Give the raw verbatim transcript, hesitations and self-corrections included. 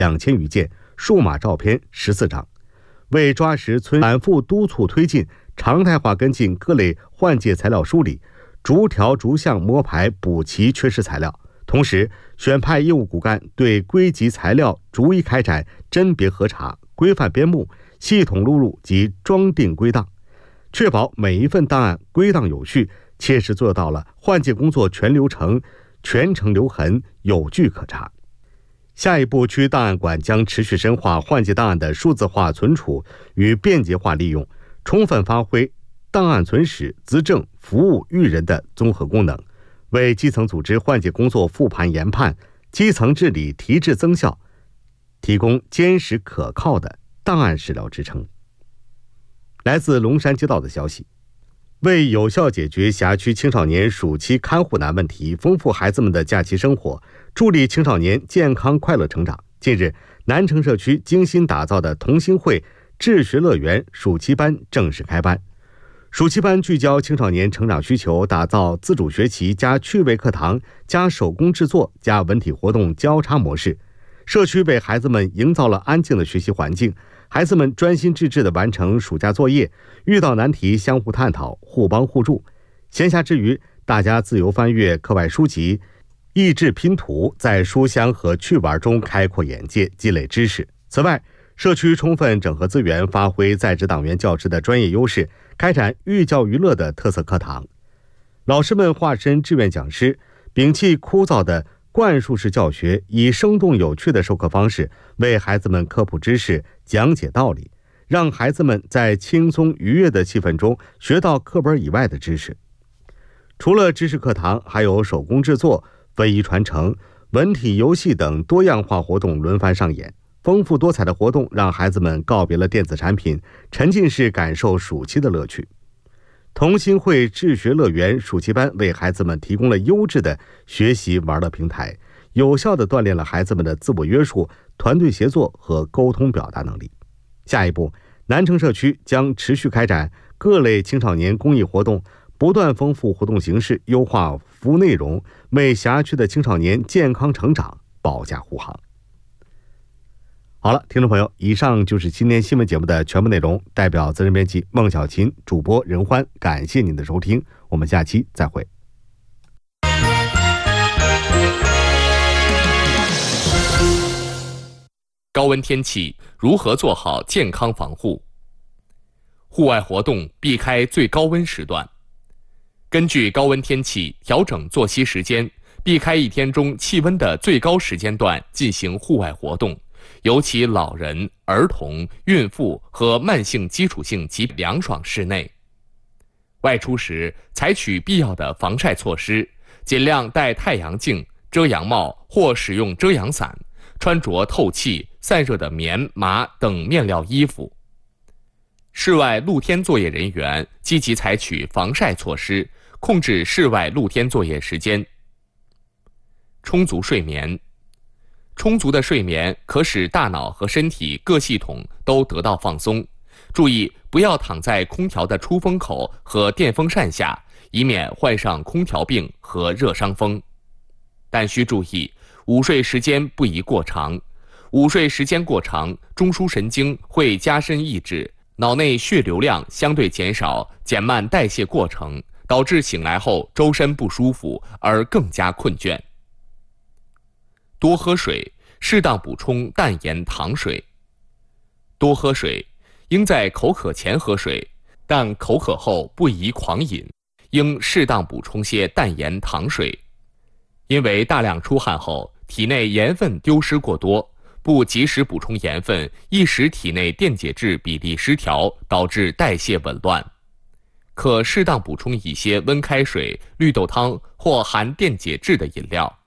两千余件，数码照片十四张。为抓实村反复督促推进常态化跟进各类换届材料梳理，逐条逐项摸排补齐缺失材料。同时，选派业务骨干对归集材料逐一开展甄别核查、规范编目、系统录入及装订归档，确保每一份档案归档有序，切实做到了换届工作全流程、全程留痕、有据可查。下一步，区档案馆将持续深化换届档案的数字化存储与便捷化利用，充分发挥档案存史、资政、服务育人的综合功能，为基层组织换届工作复盘研判、基层治理提质增效提供坚实可靠的档案史料支撑。来自龙山街道的消息，为有效解决辖区青少年暑期看护难问题，丰富孩子们的假期生活，助力青少年健康快乐成长，近日，南城社区精心打造的同心会智学乐园暑期班正式开班。暑期班聚焦青少年成长需求，打造自主学习加趣味课堂加手工制作加文体活动交叉模式。社区为孩子们营造了安静的学习环境，孩子们专心致志地完成暑假作业，遇到难题相互探讨，互帮互助。闲暇之余，大家自由翻阅课外书籍，益智拼图，在书香和趣玩中开阔眼界，积累知识。此外，社区充分整合资源，发挥在职党员教师的专业优势，开展寓教于乐的特色课堂。老师们化身志愿讲师，摒弃枯燥的灌输式教学，以生动有趣的授课方式为孩子们科普知识、讲解道理，让孩子们在轻松愉悦的气氛中学到课本以外的知识。除了知识课堂，还有手工制作、文艺传承、文体游戏等多样化活动轮番上演。丰富多彩的活动让孩子们告别了电子产品，沉浸式感受暑期的乐趣。同心会智学乐园暑期班为孩子们提供了优质的学习玩乐平台，有效地锻炼了孩子们的自我约束、团队协作和沟通表达能力。下一步，南城社区将持续开展各类青少年公益活动，不断丰富活动形式，优化服务内容，为辖区的青少年健康成长保驾护航。好了，听众朋友，以上就是今天新闻节目的全部内容。代表责任编辑孟小琴，主播任欢，感谢您的收听，我们下期再会。 高温天气如何做好健康防护？户外活动避开最高温时段，根据高温天气调整作息时间，避开一天中气温的最高时间段进行户外活动。尤其老人、儿童、孕妇和慢性基础性疾病凉爽室内。外出时采取必要的防晒措施，尽量戴太阳镜、遮阳帽或使用遮阳伞，穿着透气、散热的棉、麻等面料衣服。室外露天作业人员积极采取防晒措施，控制室外露天作业时间。充足睡眠。充足的睡眠可使大脑和身体各系统都得到放松。注意不要躺在空调的出风口和电风扇下，以免患上空调病和热伤风。但需注意，午睡时间不宜过长。午睡时间过长，中枢神经会加深抑制，脑内血流量相对减少，减慢代谢过程，导致醒来后周身不舒服而更加困倦。多喝水，适当补充淡盐糖水。多喝水，应在口渴前喝水，但口渴后不宜狂饮，应适当补充些淡盐糖水。因为大量出汗后，体内盐分丢失过多，不及时补充盐分，易使体内电解质比例失调，导致代谢紊乱。可适当补充一些温开水、绿豆汤或含电解质的饮料。